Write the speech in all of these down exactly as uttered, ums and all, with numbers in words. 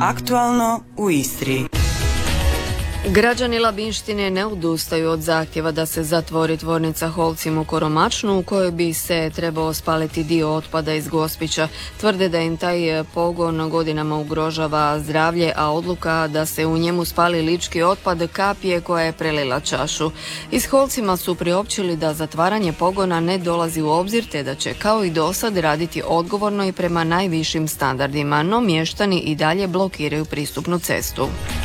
Aktualno u Istri. Građani Labinštine ne odustaju od zahtjeva da se zatvori tvornica Holcim u Koromačnu u kojoj bi se trebao spaliti dio otpada iz Gospića. Tvrde da im taj pogon godinama ugrožava zdravlje, a odluka da se u njemu spali lički otpad kapije koja je prelila čašu. Iz Holcima su priopćili da zatvaranje pogona ne dolazi u obzir te da će kao i dosad raditi odgovorno i prema najvišim standardima, no mještani i dalje blokiraju pristupnu cestu.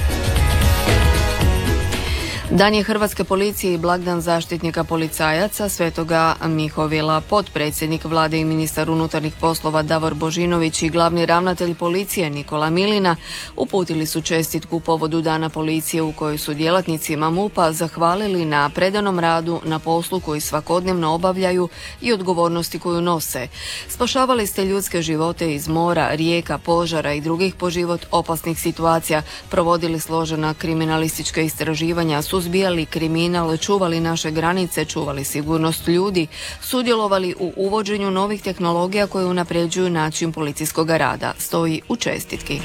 Dan je Hrvatske policije i blagdan zaštitnika policajaca Svetoga Mihovila. Potpredsjednik vlade i ministar unutarnjih poslova Davor Božinović i glavni ravnatelj policije Nikola Milina uputili su čestitku povodu Dana policije u kojoj su djelatnicima MUP-a zahvalili na predanom radu, na poslu koji svakodnevno obavljaju i odgovornosti koju nose. Spašavali ste ljudske živote iz mora, rijeka, požara i drugih po život opasnih situacija, provodili složena kriminalistička istraživanja, suzbijali kriminal, čuvali naše granice, čuvali sigurnost ljudi, sudjelovali u uvođenju novih tehnologija koje unapređuju način policijskog rada, stoji u čestitki.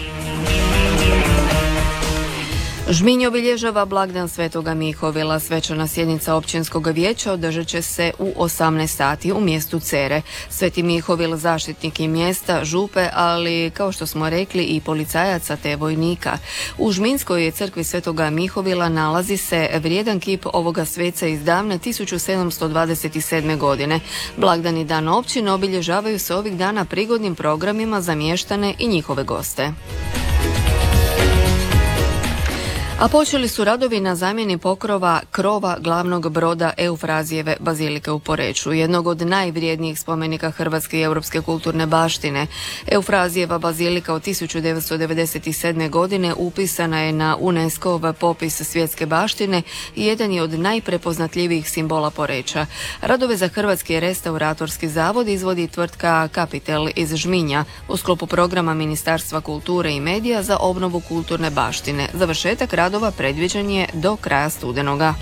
Žminj obilježava blagdan Svetoga Mihovila. Svečana sjednica općinskog vijeća održat će se u osamnaest sati u mjestu Cere. Sveti Mihovil zaštitnik i mjesta, župe, ali kao što smo rekli i policajaca te vojnika. U Žminjskoj crkvi Svetoga Mihovila nalazi se vrijedan kip ovoga sveca iz davne tisuću sedamsto dvadeset sedme. godine. Blagdan i dan općine obilježavaju se ovih dana prigodnim programima za mještane i njihove goste. A počeli su radovi na zamjeni pokrova krova glavnog broda Eufrazijeve bazilike u Poreču, jednog od najvrijednijih spomenika hrvatske i europske kulturne baštine. Eufrazijeva bazilika od tisuću devetsto devedeset sedme. godine upisana je na UNESCO-ov popis svjetske baštine i jedan je od najprepoznatljivijih simbola Poreča. Radove za Hrvatski restauratorski zavod izvodi tvrtka Kapitel iz Žminja u sklopu programa Ministarstva kulture i medija za obnovu kulturne baštine. Završetak radova predviđen je do kraja studenoga.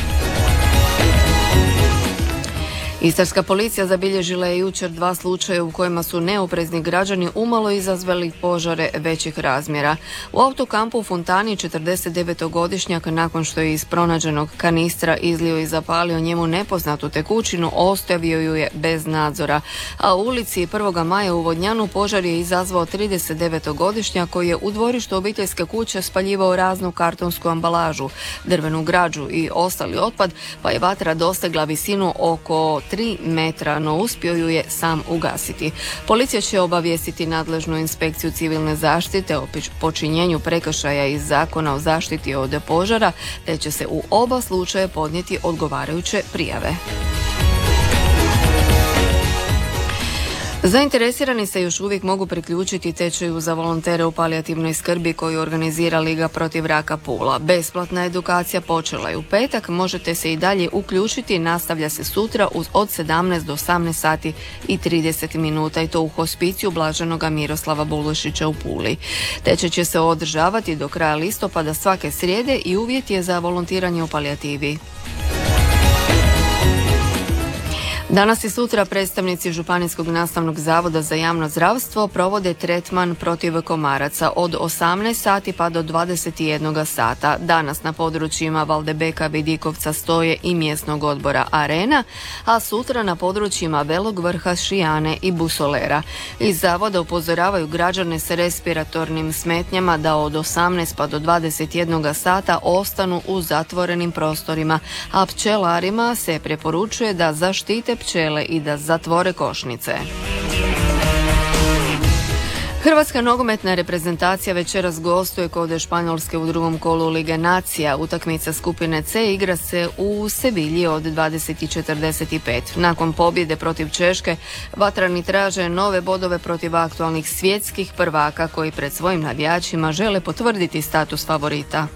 Istarska policija zabilježila je jučer dva slučaja u kojima su neoprezni građani umalo izazvali požare većih razmjera. U autokampu u Fontani četrdesetdevetogodišnjak nakon što je iz pronađenog kanistra izlio i zapalio njemu nepoznatu tekućinu, ostavio ju je bez nadzora. A u ulici prvog maja u Vodnjanu požar je izazvao tridesetdevetogodišnjak koji je u dvorištu obiteljske kuće spaljivao raznu kartonsku ambalažu, drvenu građu i ostali otpad, pa je vatra dostigla visinu oko tri metra, no uspio ju je sam ugasiti. Policija će obavijestiti nadležnu inspekciju civilne zaštite o počinjenju prekršaja iz Zakona o zaštiti od požara, te će se u oba slučaja podnijeti odgovarajuće prijave. Zainteresirani se još uvijek mogu priključiti tečaju za volontere u palijativnoj skrbi koju organizira Liga protiv raka Pula. Besplatna edukacija počela je u petak, možete se i dalje uključiti, nastavlja se sutra od sedamnaest do osamnaest sati i trideset minuta i to u hospiciju Blaženoga Miroslava Bulušića u Puli. Tečaj će se održavati do kraja listopada svake srijede i uvjet je za volontiranje u palijativi. Danas i sutra predstavnici Županijskog nastavnog zavoda za javno zdravstvo provode tretman protiv komaraca od osamnaest sati pa do dvadeset jedan sata. Danas na područjima Valdebeka, Vidikovca, Stoje i mjesnog odbora Arena, a sutra na područjima Velog Vrha, Šijane i Busolera. Iz zavoda upozoravaju građane s respiratornim smetnjama da od osamnaest pa do dvadeset jedan sata ostanu u zatvorenim prostorima, a pčelarima se preporučuje da zaštite pčele i da zatvore košnice. Hrvatska nogometna reprezentacija večeras gostuje kod Španjolske u drugom kolu Lige nacija. Utakmica skupine C igra se u Sevilji od dvadeset i četrdeset pet. Nakon pobjede protiv Češke, vatrani traže nove bodove protiv aktualnih svjetskih prvaka koji pred svojim navijačima žele potvrditi status favorita.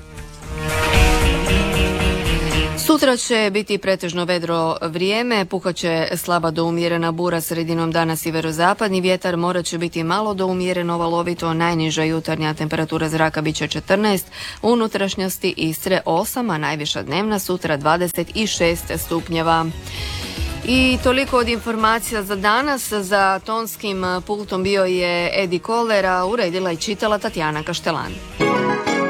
Sutra će biti pretežno vedro vrijeme, puhaće slaba do umjerena bura, sredinom dana sjeverozapadni vjetar, more će biti malo do umjereno valovito, najniža jutarnja temperatura zraka bit će četrnaest, u unutrašnjosti Istre osam, a najviša dnevna sutra dvadeset šest stupnjeva. I toliko od informacija za danas. Za tonskim pultom bio je Edi Kolera, uredila i čitala Tatjana Kaštelan.